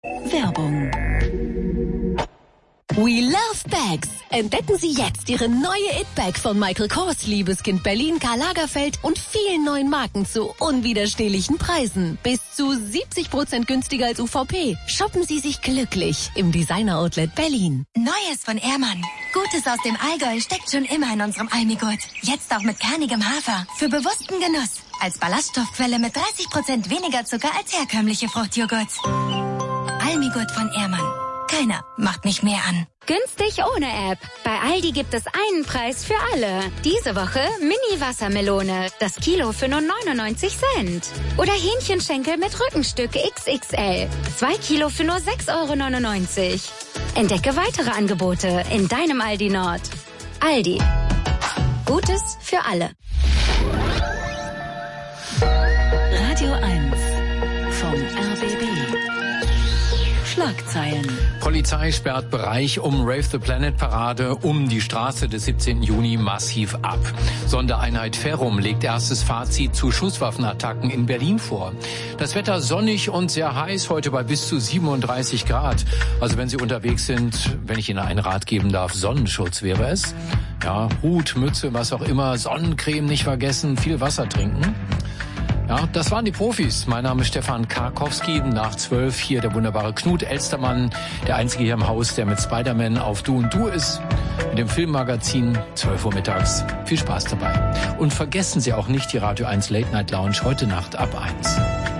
Werbung. We Love Bags. Entdecken Sie jetzt Ihre neue It-Bag von Michael Kors, Liebeskind Berlin, Karl Lagerfeld und vielen neuen Marken zu unwiderstehlichen Preisen. Bis zu 70% günstiger als UVP. Shoppen Sie sich glücklich im Designer-Outlet Berlin. Neues von Ehrmann. Gutes aus dem Allgäu steckt schon immer in unserem Almigurt. Jetzt auch mit kernigem Hafer. Für bewussten Genuss. Als Ballaststoffquelle mit 30% weniger Zucker als herkömmliche Fruchtjoghurts. Almigurt von Ehrmann. Keiner macht mich mehr an. Günstig ohne App. Bei Aldi gibt es einen Preis für alle. Diese Woche Mini-Wassermelone. Das Kilo für nur 99 Cent. Oder Hähnchenschenkel mit Rückenstück XXL. 2 Kilo für nur 6,99 €. Entdecke weitere Angebote in deinem Aldi Nord. Aldi. Gutes für alle. Radio 1 vom RBB. Schlagzeilen. Polizei sperrt Bereich um Rave the Planet Parade um die Straße des 17. Juni massiv ab. Sondereinheit Ferrum legt erstes Fazit zu Schusswaffenattacken in Berlin vor. Das Wetter sonnig und sehr heiß, heute bei bis zu 37 Grad. Also wenn Sie unterwegs sind, wenn ich Ihnen einen Rat geben darf, Sonnenschutz wäre es. Ja, Hut, Mütze, was auch immer, Sonnencreme nicht vergessen, viel Wasser trinken. Ja, das waren die Profis. Mein Name ist Stefan Karkowski. Nach 12 hier der wunderbare Knut Elstermann, der Einzige hier im Haus, der mit Spider-Man auf Du und Du ist. Mit dem Filmmagazin, 12 Uhr mittags. Viel Spaß dabei. Und vergessen Sie auch nicht die Radio 1 Late Night Lounge heute Nacht ab 1.